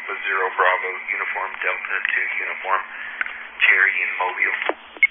Alpha Zero Bravo Uniform Delta to Uniform Cherry in Mobile.